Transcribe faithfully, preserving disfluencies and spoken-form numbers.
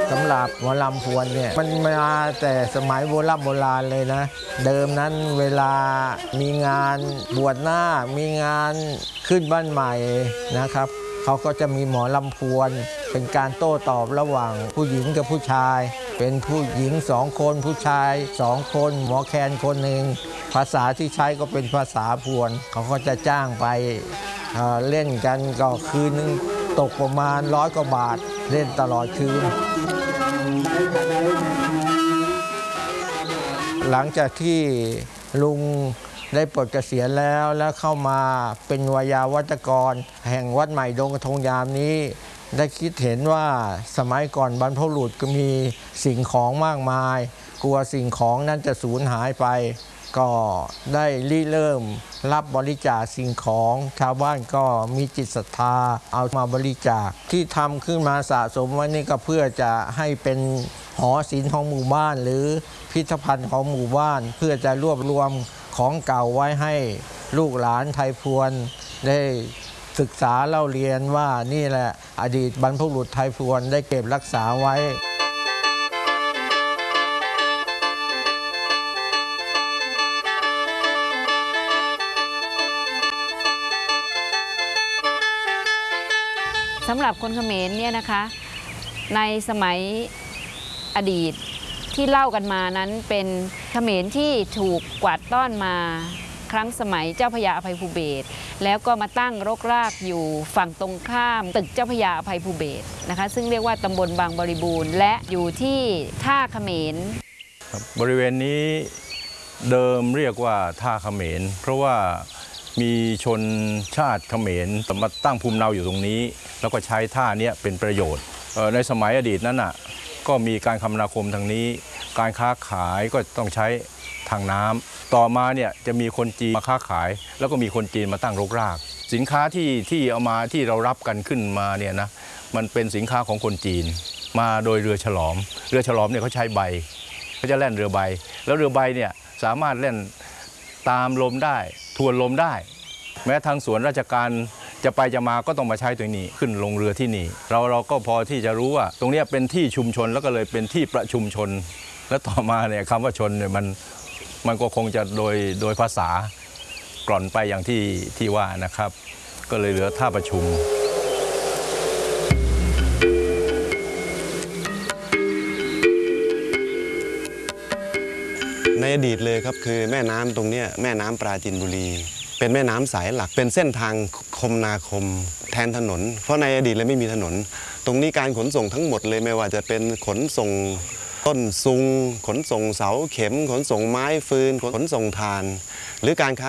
สำหรับหมอลำพวนเนี่ยมันมาแต่สมัยโบราณโบราณเลยนะเดิมนั้นเวลามีงานบวชหน้ามีงานขึ้นบ้านใหม่นะครับเขาก็จะมีหมอลำพวนเป็นการโต้ตอบระหว่างผู้หญิงกับผู้ชายเป็นผู้หญิงสองคนผู้ชายสองคนหมอแคนคนหนึ่งภาษาที่ใช้ก็เป็นภาษาพวนเขาก็จะจ้างไปเล่นกันก็คืนนึงตกประมาณร้อยกว่าบาทเล่นตลอดคืนหลังจากที่ลุงได้ปลดเกษียณแล้วแล้วเข้ามาเป็นวายาวัจกรแห่งวัดใหม่ดงกระทงยามนี้ได้คิดเห็นว่าสมัยก่อนบรรพบุรุษก็มีสิ่งของมากมายกลัวสิ่งของนั้นจะสูญหายไปก็ได้ริเริ่มรับบริจาคสิ่งของชาวบ้านก็มีจิตศรัทธาเอามาบริจาคที่ทำขึ้นมาสะสมไว้นี่ก็เพื่อจะให้เป็นหอศิลป์ของหมู่บ้านหรือพิพิธภัณฑ์ของหมู่บ้านเพื่อจะรวบรวมของเก่าไว้ให้ลูกหลานไทยพวนได้ศึกษาเล่าเรียนว่านี่แหละอดีตบรรพบุรุษไทยพวนได้เก็บรักษาไว้สำหรับคนเขมรเนี่ยนะคะในสมัยอดีตที่เล่ากันมานั้นเป็นเขมรที่ถูกกวาดต้อนมาครั้งสมัยเจ้าพระยาอภัยภูเบศรแล้วก็มาตั้งรกรากอยู่ฝั่งตรงข้ามตึกเจ้าพระยาอภัยภูเบศรนะคะซึ่งเรียกว่าตำบลบางบริบูรณ์และอยู่ที่ท่าเขมรบริเวณนี้เดิมเรียกว่าท่าเขมรเพราะว่ามีชนชาติเขมรมาตั้งภูมิลำเนาอยู่ตรงนี้แล้วก็ใช้ท่านี้เป็นประโยชน์ในสมัยอดีตนั้นน่ะก็มีการคมนาคมทางนี้การค้าขายก็ต้องใช้ทางน้ำต่อมาเนี่ยจะมีคนจีนมาค้าขายแล้วก็มีคนจีนมาตั้งรกรากสินค้าที่ที่เอามาที่เรารับกันขึ้นมาเนี่ยนะมันเป็นสินค้าของคนจีนมาโดยเรือฉลอมเรือฉลอมเนี่ยเขาใช้ใบเขาจะแล่นเรือใบแล้วเรือใบเนี่ยสามารถเล่นตามลมได้ทวนลมได้แม้ทางสวนราชการจะไปจะมาก็ต้องมาใช้ตัวนี้ขึ้นลงเรือที่นี่เราเราก็พอที่จะรู้ว่าตรงนี้เป็นที่ชุมชนแล้วก็เลยเป็นที่ประชุมชนและต่อมาเนี่ยคำว่าชนเนี่ยมันมันก็คงจะโดยโดยภาษากล่อนไปอย่างที่ที่ว่านะครับก็เลยเหลือท่าประชุมในอดีตเลยครับคือแม่น้ำตรงนี้แม่น้ำปราจีนบุรีเป็นแม่น้ำสายหลักเป็นเส้นทางคมนาคมแทนถนนเพราะในอดีตเลยไม่มีถนนตรงนี้การขนส่งทั้งหมดเลยไม่ว่าจะเป็นขนส่งต้นซุงขนส่งเสาเข็มขนส่งไม้ฟืนขนส่งถ่านหรือการค้า